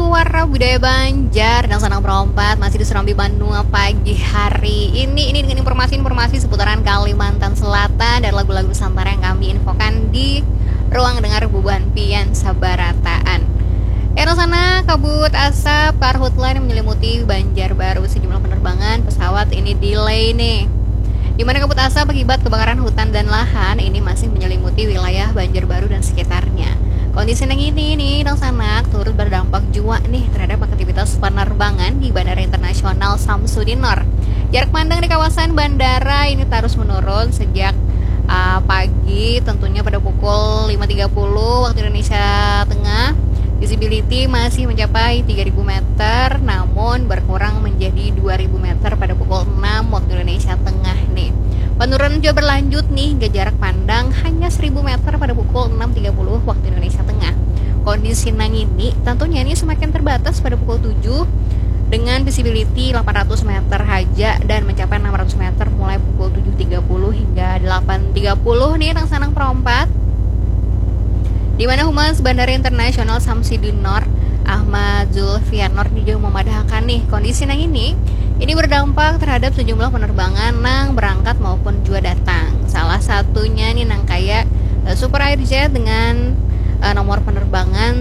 Warna Budaya Banjar dan Sanang Perompat masih di Serambi Bandung pagi hari ini dengan informasi-informasi seputaran Kalimantan Selatan dan lagu-lagu Nusantara yang kami infokan di ruang dengar Bubuhan Pian Sabarataan. Era sana kabut asap karhutla yang menyelimuti Banjarbaru, sejumlah penerbangan pesawat ini delay nih. Di mana kabut asap akibat kebakaran hutan dan lahan ini masih menyelimuti wilayah Banjarbaru dan sekitarnya. Kondisi yang ini nih Dang Sanak turut berdampak juga nih terhadap aktivitas penerbangan di Bandara Internasional Samsudin Nor. Jarak pandang di kawasan bandara ini terus menurun sejak pagi, tentunya pada pukul 5.30 waktu Indonesia Tengah. Visibility masih mencapai 3.000 meter, namun berkurang menjadi 2.000 meter pada pukul 6 waktu Indonesia Tengah nih. Penurunan juga berlanjut nih hingga jarak pandang hanya 1.000 meter pada pukul 6.30 waktu Indonesia Tengah. Kondisi nang ini tentunya ini semakin terbatas pada pukul 7 dengan visibility 800 meter saja dan mencapai 600 meter mulai pukul 7.30 hingga 8.30 nih Dang Sanang Perompat. Di mana Humas Bandara Internasional Samsudin Nor Ahmad Zulfianor juga memadahkan nih kondisi nang ini berdampak terhadap sejumlah penerbangan nang berangkat maupun juga datang. Salah satunya nih nang kayak Super Airjet dengan nomor penerbangan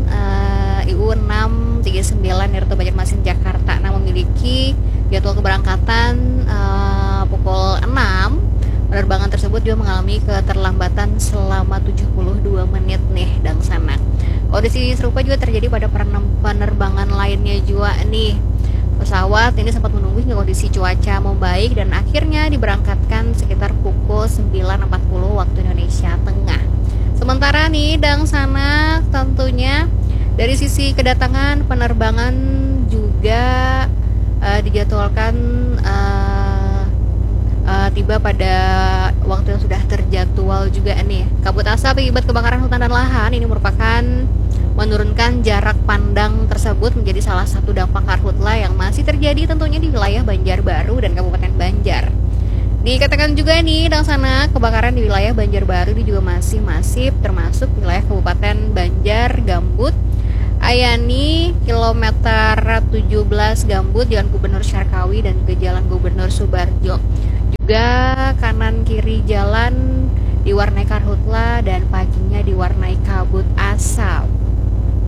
IU 639 Nirto Banjarmasin Jakarta memiliki jadwal keberangkatan pukul 6. Penerbangan tersebut juga mengalami keterlambatan selama 72 menit nih Dang Sanak. Kondisi serupa juga terjadi pada penerbangan lainnya juga nih. Pesawat ini sempat menunggu hingga kondisi cuaca membaik dan akhirnya diberangkatkan sekitar pukul 9.40 waktu Indonesia Tengah. Sementara nih Dang Sanak tentunya dari sisi kedatangan penerbangan juga dijadwalkan tiba pada waktu yang sudah terjadwal juga nih. Kabut asap akibat kebakaran hutan dan lahan ini merupakan menurunkan jarak pandang tersebut menjadi salah satu dampak karhutla yang masih terjadi tentunya di wilayah Banjarbaru dan Kabupaten Banjar. Dikatakan juga nih Dang Sanak, kebakaran di wilayah Banjarbaru ini juga masih masif, termasuk wilayah Kabupaten Banjar, Gambut, Ayani, kilometer 17 Gambut, Jalan Gubernur Syarkawi dan juga Jalan Gubernur Subarjo. Juga kanan kiri jalan diwarnai karhutla dan paginya diwarnai kabut asap.